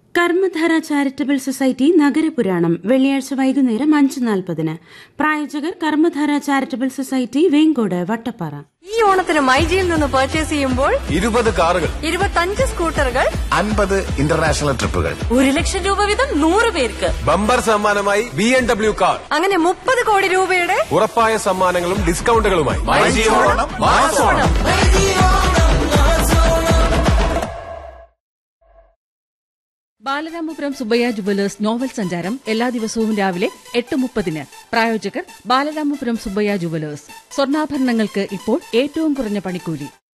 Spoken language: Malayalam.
കർമ്മധാര ചാരിറ്റബിൾ സൊസൈറ്റി നഗരപുരാണം വെള്ളിയാഴ്ച വൈകുന്നേരം 5:40. പ്രായോജകർ കർമ്മധാര ചാരിറ്റബിൾ സൊസൈറ്റി, വേങ്കോട്, വട്ടപ്പാറ. ഈ ഓണത്തിന് മൈജിയിൽ നിന്ന് പർച്ചേസ് ചെയ്യുമ്പോൾ 20 കാറുകൾ, 25 സ്കൂട്ടറുകൾ, 50 ഇന്റർനാഷണൽ ട്രിപ്പുകൾ, 1 ലക്ഷം രൂപ വീതം 100 പേർക്ക് ബമ്പർ സമ്മാനമായി BMW കാർ, അങ്ങനെ 30 കോടി രൂപയുടെ ഉറപ്പായ സമ്മാനങ്ങളും ഡിസ്കൗണ്ടുകളുമായി ബാലരാമപുരം സുബ്ബയ്യ ജുവലേഴ്സ് നോവൽ സഞ്ചാരം എല്ലാ ദിവസവും രാവിലെ 8:30. പ്രായോജകർ ബാലരാമപുരം സുബ്ബയ്യ ജുവലേഴ്സ്. സ്വർണ്ണാഭരണങ്ങൾക്ക് ഇപ്പോൾ ഏറ്റവും കുറഞ്ഞ പണിക്കൂലി.